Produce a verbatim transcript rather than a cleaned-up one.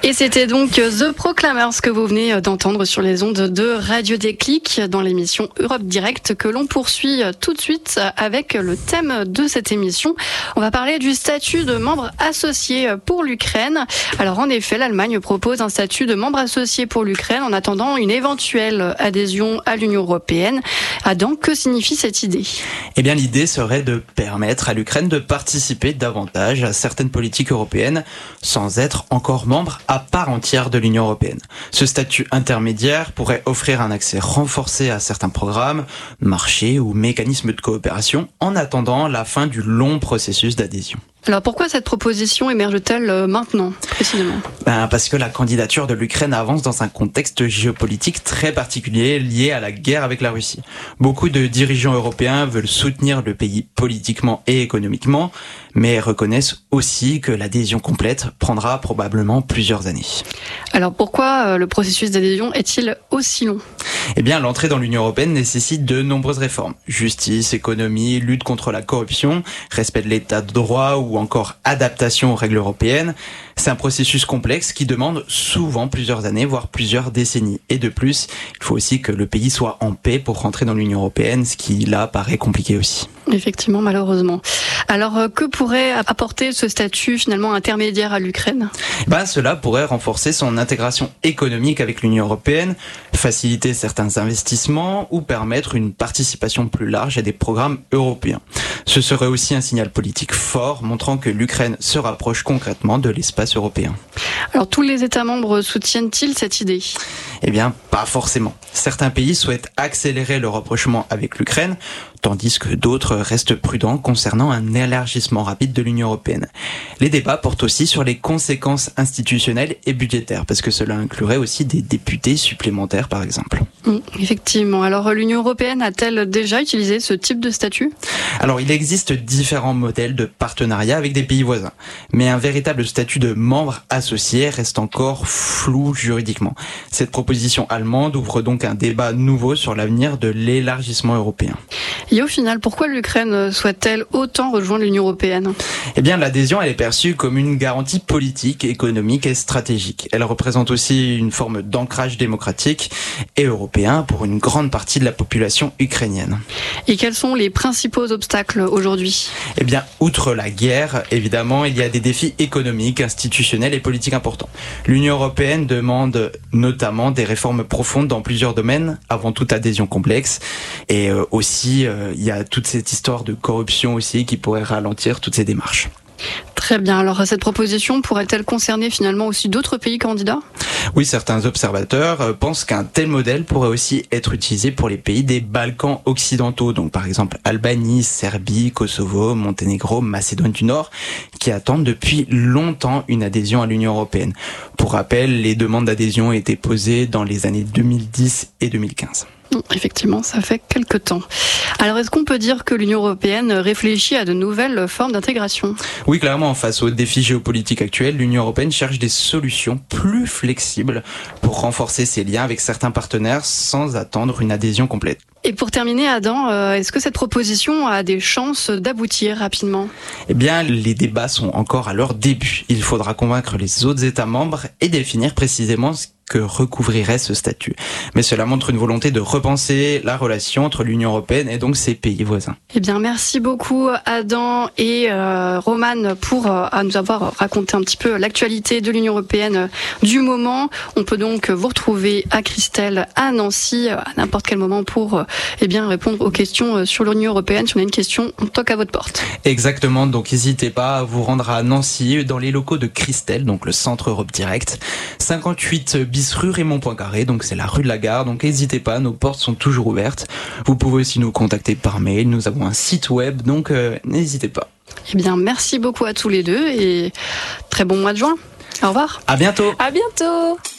Et c'était donc The Proclaimers que vous venez d'entendre sur les ondes de Radio Déclic dans l'émission Europe Direct que l'on poursuit tout de suite avec le thème de cette émission. On va parler du statut de membre associé pour l'Ukraine. Alors en effet, l'Allemagne propose un statut de membre associé pour l'Ukraine en attendant une éventuelle adhésion à l'Union européenne. Adam, que signifie cette idée ? Eh bien, l'idée serait de permettre à l'Ukraine de participer davantage à certaines politiques européennes sans être encore membre à part entière de l'Union européenne. Ce statut intermédiaire pourrait offrir un accès renforcé à certains programmes, marchés ou mécanismes de coopération en attendant la fin du long processus d'adhésion. Alors pourquoi cette proposition émerge-t-elle maintenant, précisément ? Ben parce que la candidature de l'Ukraine avance dans un contexte géopolitique très particulier lié à la guerre avec la Russie. Beaucoup de dirigeants européens veulent soutenir le pays politiquement et économiquement, mais reconnaissent aussi que l'adhésion complète prendra probablement plusieurs années. Alors pourquoi le processus d'adhésion est-il aussi long ? Eh bien, l'entrée dans l'Union européenne nécessite de nombreuses réformes. Justice, économie, lutte contre la corruption, respect de l'état de droit ou encore adaptation aux règles européennes. C'est un processus complexe qui demande souvent plusieurs années, voire plusieurs décennies. Et de plus, il faut aussi que le pays soit en paix pour rentrer dans l'Union européenne, ce qui là paraît compliqué aussi. Effectivement, malheureusement. Alors, que pourrait apporter ce statut finalement intermédiaire à l'Ukraine ? Ben, cela pourrait renforcer son intégration économique avec l'Union européenne, faciliter certains investissements ou permettre une participation plus large à des programmes européens. Ce serait aussi un signal politique fort, montrant que l'Ukraine se rapproche concrètement de l'espace européen. Alors, tous les États membres soutiennent-ils cette idée ? Eh bien, pas forcément. Certains pays souhaitent accélérer le rapprochement avec l'Ukraine, tandis que d'autres restent prudents concernant un élargissement rapide de l'Union européenne. Les débats portent aussi sur les conséquences institutionnelles et budgétaires, parce que cela inclurait aussi des députés supplémentaires, par exemple. Mmh, effectivement. Alors, l'Union européenne a-t-elle déjà utilisé ce type de statut ? Alors, il existe différents modèles de partenariat avec des pays voisins, mais un véritable statut de membre associé reste encore flou juridiquement. Cette proposition allemande ouvre donc un débat nouveau sur l'avenir de l'élargissement européen. Et au final, pourquoi l'Ukraine souhaite-t-elle autant rejoindre l'Union européenne ? Eh bien, l'adhésion, elle est perçue comme une garantie politique, économique et stratégique. Elle représente aussi une forme d'ancrage démocratique et européen pour une grande partie de la population ukrainienne. Et quels sont les principaux obstacles aujourd'hui ? Eh bien, outre la guerre, évidemment, il y a des défis économiques, institutionnels et politiques importants. L'Union européenne demande notamment des réformes profondes dans plusieurs domaines, avant toute adhésion complexe, et euh, aussi euh, il y a toute cette histoire de corruption aussi qui pourrait ralentir toutes ces démarches. Très bien. Alors, cette proposition pourrait-elle concerner finalement aussi d'autres pays candidats ? Oui, certains observateurs pensent qu'un tel modèle pourrait aussi être utilisé pour les pays des Balkans occidentaux, donc par exemple Albanie, Serbie, Kosovo, Monténégro, Macédoine du Nord, qui attendent depuis longtemps une adhésion à l'Union européenne. Pour rappel, les demandes d'adhésion étaient posées dans les années deux mille dix et deux mille quinze. Effectivement, ça fait quelque temps. Alors, est-ce qu'on peut dire que l'Union européenne réfléchit à de nouvelles formes d'intégration ? Oui, clairement, face aux défis géopolitiques actuels, l'Union européenne cherche des solutions plus flexibles pour renforcer ses liens avec certains partenaires sans attendre une adhésion complète. Et pour terminer, Adam, est-ce que cette proposition a des chances d'aboutir rapidement ? Eh bien, les débats sont encore à leur début. Il faudra convaincre les autres États membres et définir précisément ce que recouvrirait ce statut. Mais cela montre une volonté de repenser la relation entre l'Union européenne et donc ses pays voisins. Eh bien, merci beaucoup Adam et euh, Roman pour euh, nous avoir raconté un petit peu l'actualité de l'Union européenne du moment. On peut donc vous retrouver à Christelle, à Nancy, à n'importe quel moment pour euh, eh bien répondre aux questions sur l'Union européenne. Si on a une question, on toque à votre porte. Exactement, donc n'hésitez pas à vous rendre à Nancy dans les locaux de Christelle, donc le centre Europe Direct, cinquante-huit bis rue Raymond Poincaré, donc c'est la rue de la Gare, donc n'hésitez pas, nos portes sont toujours ouvertes. Vous pouvez aussi nous contacter par mail, nous avons un site web, donc euh, n'hésitez pas. Eh bien, merci beaucoup à tous les deux et très bon mois de juin. Au revoir. À bientôt. À bientôt.